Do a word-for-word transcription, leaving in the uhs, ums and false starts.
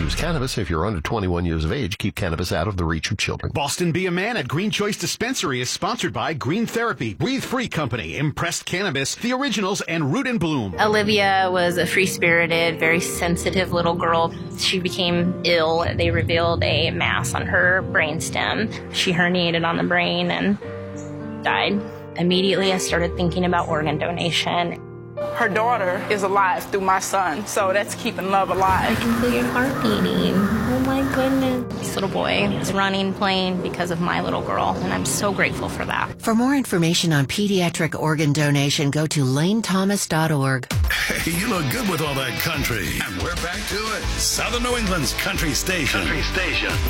use cannabis. If you're under twenty-one years of age, keep cannabis out of the reach of children. Boston Be a Man at Green Choice Dispensary is sponsored by Green Therapy, Breathe Free Company, Impressed Cannabis, The Originals, and Root and Bloom. Olivia was a free-spirited, very sensitive little girl. She became ill. They revealed a mass on her brainstem. She herniated on the brain and died. Immediately, I started thinking about organ donation. Her daughter is alive through my son, so that's keeping love alive. I can feel your heart beating. Oh my goodness. This little boy is running, playing because of my little girl, and I'm so grateful for that. For more information on pediatric organ donation, go to lane thomas dot org. Hey, you look good with all that country. And we're back to it. Southern New England's country station. Country station.